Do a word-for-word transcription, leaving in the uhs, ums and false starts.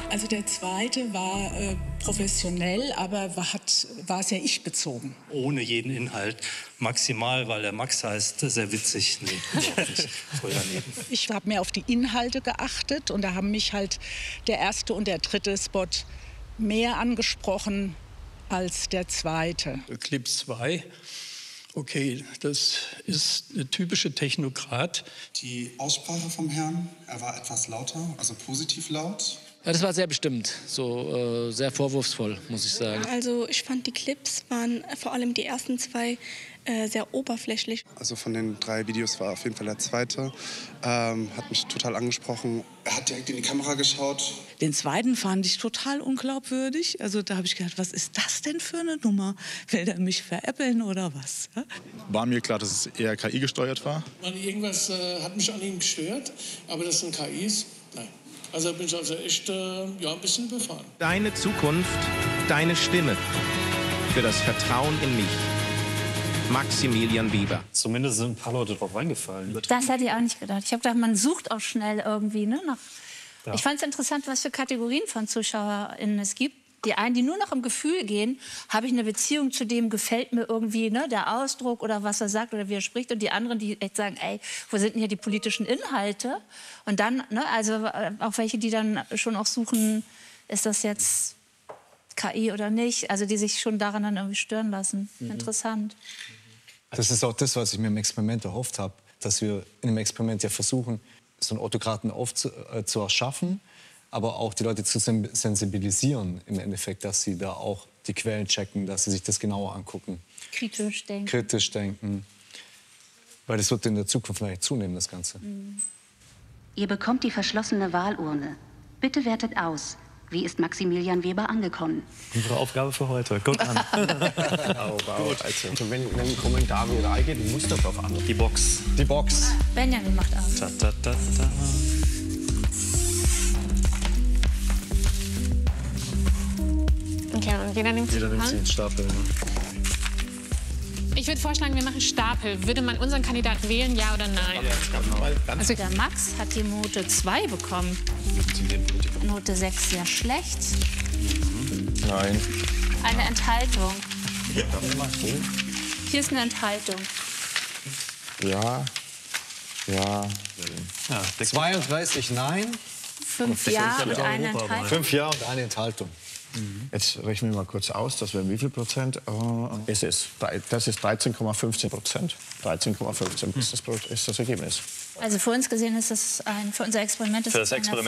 Also der zweite war äh, professionell, aber war, hat, war sehr ich-bezogen. Ohne jeden Inhalt. Maximal, weil der Max heißt, sehr witzig. Nee, überhaupt nicht. Voll daneben. Ich habe mehr auf die Inhalte geachtet und da haben mich halt der erste und der dritte Spot mehr angesprochen als der zweite. Clip zwei. Okay, das ist eine typische Technokrat. Die Aussprache vom Herrn, er war etwas lauter, also positiv laut. Ja, das war sehr bestimmt, so äh, sehr vorwurfsvoll, muss ich sagen. Also ich fand, die Clips waren vor allem die ersten zwei äh, sehr oberflächlich. Also von den drei Videos war auf jeden Fall der zweite. Ähm, hat mich total angesprochen. Er hat direkt in die Kamera geschaut. Den zweiten fand ich total unglaubwürdig. Also da habe ich gedacht, was ist das denn für eine Nummer? Will der mich veräppeln oder was? Ja? War mir klar, dass es eher K I gesteuert war. Irgendwas äh, hat mich an ihm gestört, aber das sind K Is, nein. Also bin ich also echt äh, ja, ein bisschen befahren. Deine Zukunft, deine Stimme. Für das Vertrauen in mich. Maximilian Weber. Zumindest sind ein paar Leute drauf reingefallen. Das hätte ich auch nicht gedacht. Ich habe gedacht, man sucht auch schnell irgendwie. Ne, nach Ja. Ich fand es interessant, was für Kategorien von ZuschauerInnen es gibt. Die einen, die nur noch im Gefühl gehen, habe ich eine Beziehung zu dem, gefällt mir irgendwie ne, der Ausdruck oder was er sagt oder wie er spricht. Und die anderen, die echt sagen, ey, wo sind denn hier die politischen Inhalte? Und dann, ne, also auch welche, die dann schon auch suchen, ist das jetzt K I oder nicht? Also die sich schon daran dann irgendwie stören lassen. Mhm. Interessant. Das ist auch das, was ich mir im Experiment erhofft habe. Dass wir in dem Experiment ja versuchen, so einen Autokraten aufzu äh, zu erschaffen, aber auch die Leute zu sensibilisieren im Endeffekt, dass sie da auch die Quellen checken, dass sie sich das genauer angucken. Kritisch denken. Kritisch denken. Weil das wird in der Zukunft vielleicht zunehmen, das Ganze. Mhm. Ihr bekommt die verschlossene Wahlurne. Bitte wertet aus. Wie ist Maximilian Weber angekommen? Unsere Aufgabe für heute. Guck an. Au, au, also, wenn, wenn ein Kommentar viral geht, muss das auf andere. Die Box. Die Box. Benjamin macht auf. Ta, ta, ta, ta. Okay, und jeder nimmt sich Jeder nimmt sich einen Stapel. Ne? Ich würde vorschlagen, wir machen Stapel. Würde man unseren Kandidaten wählen, ja oder nein? Ja, also der Max hat die Note zwei bekommen. Note sechs sehr schlecht. Nein. Eine Enthaltung. Hier ist eine Enthaltung. Ja, ja. ja zweiunddreißig Nein. Fünf Ja und eine Enthaltung. Fünf Ja und eine Enthaltung. Mhm. Jetzt rechnen wir mal kurz aus, das wäre wie viel Prozent? Uh, es ist, das ist dreizehn Komma fünfzehn Prozent. dreizehn Komma fünfzehn ist das, ist das Ergebnis. Also für uns gesehen ist es ein, für unser Experiment ist für das es ein Experiment